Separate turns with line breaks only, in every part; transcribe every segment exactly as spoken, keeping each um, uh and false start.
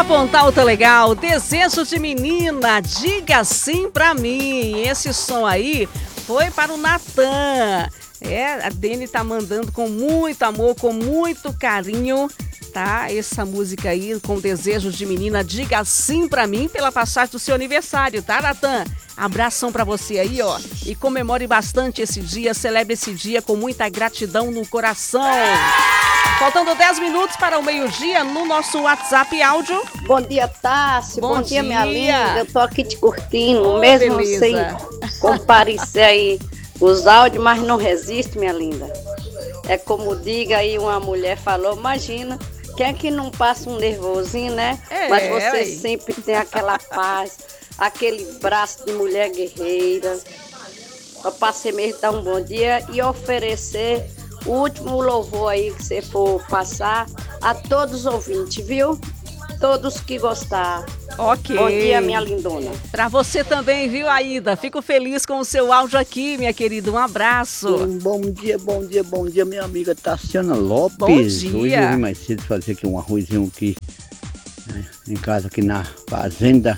na Pontal tá legal, Desejo de Menina, diga sim pra mim. Esse som aí foi para o Natan. É, a Dene tá mandando com muito amor, com muito carinho, tá? Essa música aí com Desejo de Menina, diga sim pra mim, pela passagem do seu aniversário, tá, Natan? Abração pra você aí, ó. E comemore bastante esse dia, celebre esse dia com muita gratidão no coração. Faltando dez minutos para o meio-dia no nosso WhatsApp áudio.
Bom dia, Tassi.
Bom,
Bom dia,
dia,
minha linda. Eu tô aqui te curtindo,
oh,
mesmo
beleza.
sem comparecer aí os áudios, mas não resisto, minha linda. É como diga aí uma mulher falou, imagina, quem é que não passa um nervosinho, né?
É,
mas você
aí.
sempre tem aquela paz, aquele braço de mulher guerreira. Eu passei mesmo dar um bom dia e oferecer o último louvor aí que você for passar a todos os ouvintes, viu? Todos que gostar.
Ok.
Bom dia, minha lindona.
Pra você também, viu, Aida? Fico feliz com o seu áudio aqui, minha querida. Um abraço.
Um bom dia, bom dia, bom dia, minha amiga Tassiana Lopes.
Bom dia.
Hoje eu vim mais cedo fazer aqui um arrozinho aqui, né, em casa, aqui na fazenda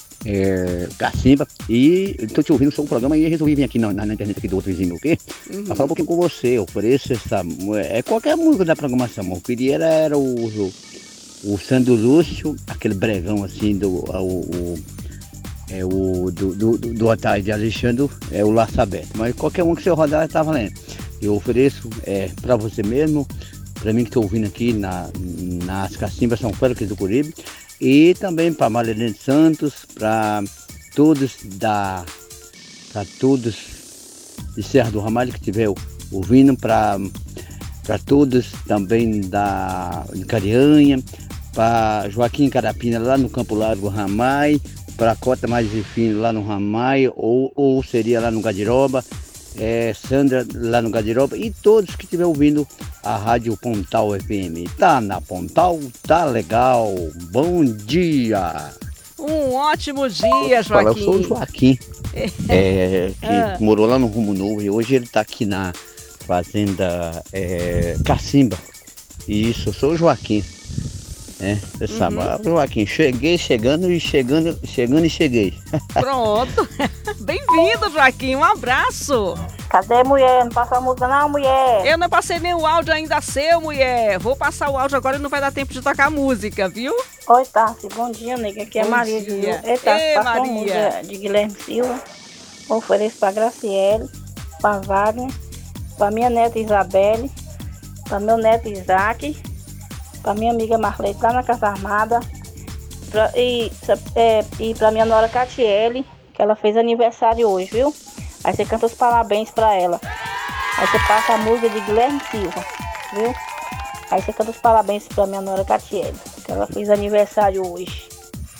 é, Cacimba. E eu tô te ouvindo só um programa e resolvi vir aqui na, na, na internet aqui do outro vizinho, ok? Uhum. Pra falar um pouquinho com você. Eu ofereço essa... É qualquer música da programação. Eu queria era, era o... o O Sandro Lúcio, aquele bregão assim do o, o, é o do, do, do Otávio de Alexandre, é o Laço Aberto. Mas qualquer um que você rodar está valendo. Eu ofereço é, para você mesmo, para mim que estou ouvindo aqui na, nas Cacimbas São Félix do Curibe, e também para Marilene Santos, para todos da para todos de Serra do Ramalho que estiver ouvindo, para para todos também da de Carianha, para Joaquim Carapina lá no Campo Largo Ramai, para Cota Mais Fino lá no Ramai, ou, ou seria lá no Gadiroba, é, Sandra lá no Gadiroba, e todos que estiverem ouvindo a Rádio Pontal F M. Tá na Pontal, tá legal. Bom dia!
Um ótimo dia, Joaquim.
Eu sou o Joaquim, é, que ah. morou lá no Rumo Novo, e hoje ele está aqui na Fazenda é, Cacimba. Isso, eu sou o Joaquim. É, você uhum. sabe, Joaquim, cheguei, chegando e chegando, chegando e cheguei.
Pronto. Bem-vindo, Joaquim, um abraço.
Cadê, mulher? Não passou a música não, mulher?
Eu não passei nem o áudio ainda seu, mulher. Vou passar o áudio agora e não vai dar tempo de tocar a música, viu?
Oi, Tassi, bom dia, nega. Aqui é
bom
Maria.
Dia.
De... Eita,
Ei,
passou
Maria.
a música de Guilherme Silva. Ofereço pra Graciele, pra Wagner, pra minha neta Isabelle, pra meu neto Isaac, pra minha amiga Marlete lá na Casa Armada, pra, e, é, e pra minha nora Catiele, que ela fez aniversário hoje, viu? Aí você canta os parabéns pra ela. Aí você passa a música de Guilherme Silva, viu? Aí você canta os parabéns pra minha nora Catiele, que ela fez aniversário hoje.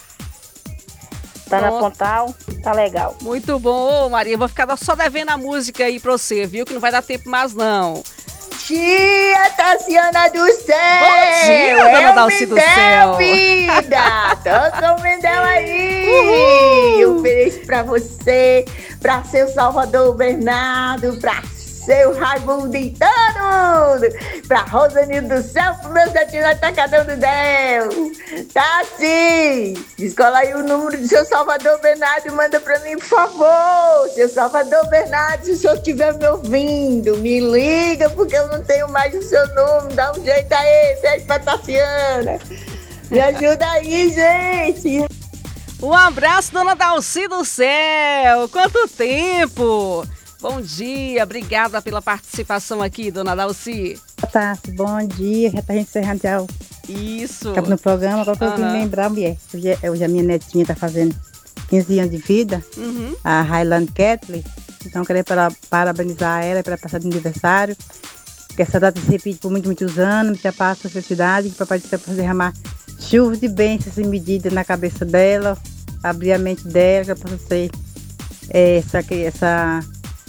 Tá na Pontal, tá legal.
Muito bom, ô Maria. Vou ficar só devendo a música aí pra você, viu? Que não vai dar tempo mais, não.
Tia Tassiana do Céu!
Bom dia, dona Dalci do Céu!
Vida! Tô comendo aí! Uhul. Eu ofereço pra você, pra seu Salvador Bernardo, pra seu Raimundo e todo mundo, pra Rosanildo do Céu, pro meu netinho Atacadão do Del. Tá sim! Escola aí o número do seu Salvador Bernardo e manda pra mim, por favor! Seu Salvador Bernardo, se o senhor estiver me ouvindo, me liga, porque eu não tenho mais o seu número. Dá um jeito aí, pede pra Tassiana. Me ajuda aí, gente!
Um abraço, dona Dalci do Céu! Quanto tempo! Bom dia, obrigada pela participação aqui, dona Dalci.
Tá, bom dia, já tá a gente encerrando já.
Isso.
Acaba no programa, agora eu vim lembrar, mulher. Hoje, hoje a minha netinha tá fazendo quinze anos de vida, uhum. a Highland Catley. Então eu queria para, parabenizar ela para passar de aniversário. Que essa data se repite por muitos, muitos anos, muita paz, felicidade, que o papai vai derramar chuva de bênçãos e medidas na cabeça dela, abrir a mente dela, que ela possa ser essa... essa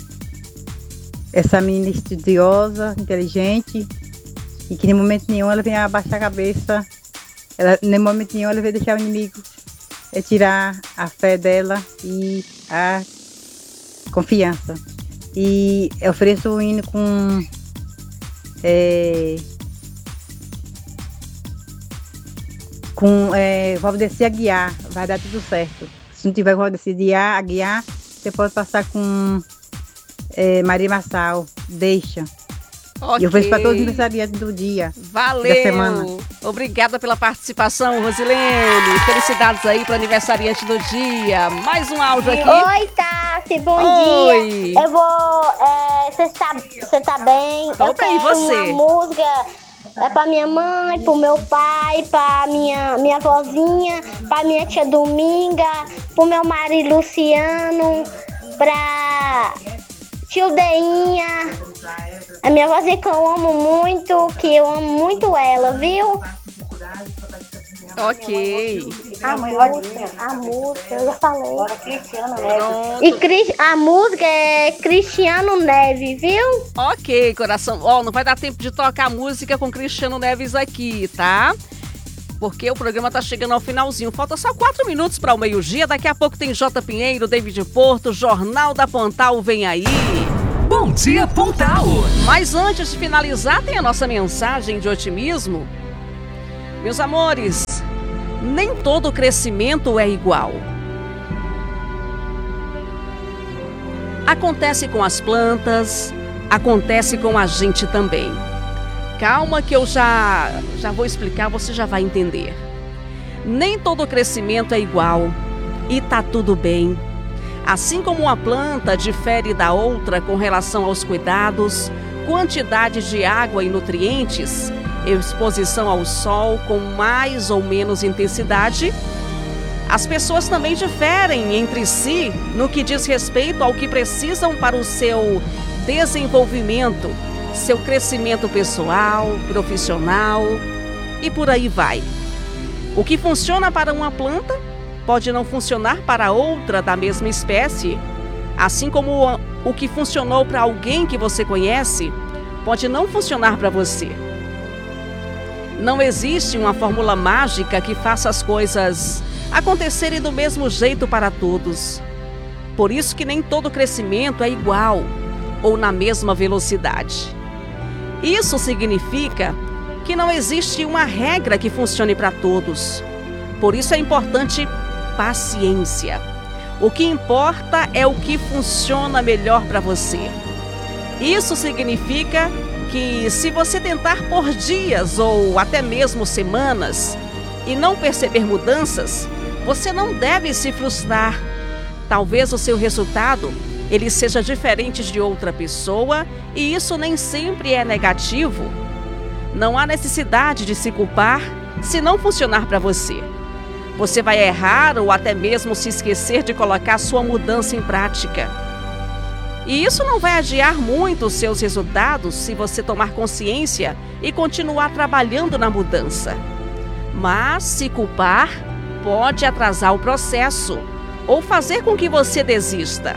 essa menina estudiosa, inteligente, e que em momento nenhum ela venha abaixar a cabeça, ela, em momento nenhum ela vai deixar o inimigo é, tirar a fé dela e a confiança. E eu ofereço o hino com é, com é, Valdeci Aguiar, vai dar tudo certo. Se não tiver Valdeci Aguiar, você pode passar com é, Maria Massal, deixa.
Okay.
E eu vejo para todos os aniversariantes do dia.
Valeu!
Da semana.
Obrigada pela participação, Rosilene. Felicidades aí para o aniversariante do dia. Mais um áudio aqui.
Oi, Tassi, bom
Oi.
dia. Eu vou. Você é, tá, você tá bem?
Tô
eu
bem,
quero
você?
uma música. É pra minha mãe, pro meu pai, pra minha, minha vozinha, pra minha tia Dominga, pro meu marido Luciano, pra tio Deinha, a minha vozinha que eu amo muito, que eu amo muito ela, viu?
Ok.
A música, a música, eu já falei. Agora Cristiano Neves. E Cris, a música é Cristiano Neves, viu?
Ok, coração. Ó, oh, não vai dar tempo de tocar música com Cristiano Neves aqui, tá? Porque o programa tá chegando ao finalzinho. Falta só quatro minutos para o meio-dia. Daqui a pouco tem J. Pinheiro, David Porto, Jornal da Pontal vem aí.
Bom dia, Pontal!
Mas antes de finalizar, tem a nossa mensagem de otimismo. Meus amores, nem todo crescimento é igual. Acontece com as plantas, acontece com a gente também. Calma que eu já, já vou explicar, você já vai entender. Nem todo crescimento é igual e tá tudo bem. Assim como uma planta difere da outra com relação aos cuidados, quantidade de água e nutrientes, exposição ao sol com mais ou menos intensidade, as pessoas também diferem entre si no que diz respeito ao que precisam para o seu desenvolvimento, seu crescimento pessoal, profissional e por aí vai. O que funciona para uma planta pode não funcionar para outra da mesma espécie, assim como o que funcionou para alguém que você conhece pode não funcionar para você. Não existe uma fórmula mágica que faça as coisas acontecerem do mesmo jeito para todos. Por isso que nem todo crescimento é igual ou na mesma velocidade. Isso significa que não existe uma regra que funcione para todos. Por isso é importante paciência. O que importa é o que funciona melhor para você. Isso significa que se você tentar por dias ou até mesmo semanas e não perceber mudanças, você não deve se frustrar. Talvez o seu resultado ele seja diferente de outra pessoa e isso nem sempre é negativo. Não há necessidade de se culpar se não funcionar para você. Você vai errar ou até mesmo se esquecer de colocar sua mudança em prática. E isso não vai adiar muito os seus resultados se você tomar consciência e continuar trabalhando na mudança. Mas se culpar pode atrasar o processo ou fazer com que você desista.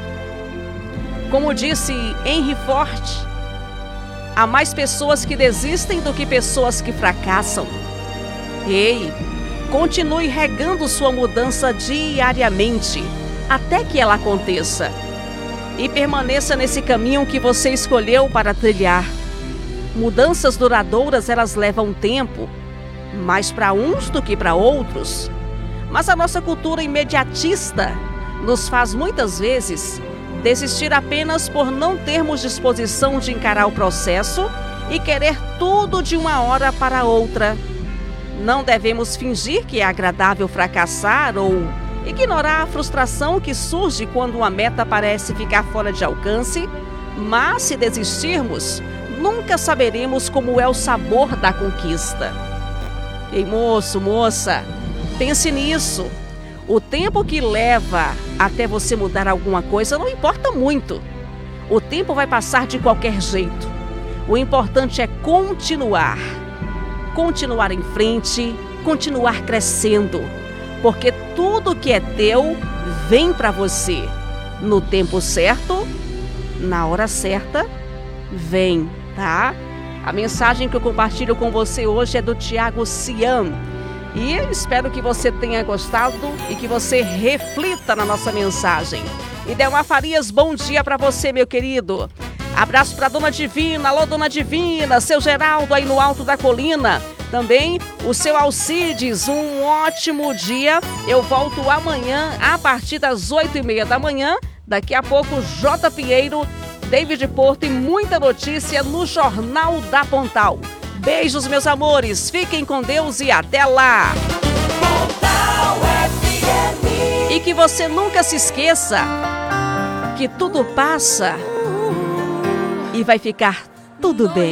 Como disse Henry Ford, há mais pessoas que desistem do que pessoas que fracassam. Ei, continue regando sua mudança diariamente até que ela aconteça. E permaneça nesse caminho que você escolheu para trilhar. Mudanças duradouras, elas levam tempo, mais para uns do que para outros. Mas a nossa cultura imediatista nos faz muitas vezes desistir apenas por não termos disposição de encarar o processo e querer tudo de uma hora para outra. Não devemos fingir que é agradável fracassar ou ignorar a frustração que surge quando uma meta parece ficar fora de alcance, mas se desistirmos, nunca saberemos como é o sabor da conquista. Ei, moço, moça, pense nisso. O tempo que leva até você mudar alguma coisa não importa muito. O tempo vai passar de qualquer jeito. O importante é continuar. Continuar em frente, continuar crescendo. Porque tudo que é teu vem para você. No tempo certo, na hora certa, vem, tá? A mensagem que eu compartilho com você hoje é do Tiago Cian. E espero que você tenha gostado e que você reflita na nossa mensagem. E Delma Farias, bom dia para você, meu querido. Abraço para Dona Divina. Alô, Dona Divina, seu Geraldo aí no alto da colina. Também o seu Alcides, um ótimo dia. Eu volto amanhã a partir das oito e meia da manhã. Daqui a pouco, J. Pinheiro, David Porto e muita notícia no Jornal da Pontal. Beijos, meus amores. Fiquem com Deus e até lá. E que você nunca se esqueça que tudo passa e vai ficar tudo bem.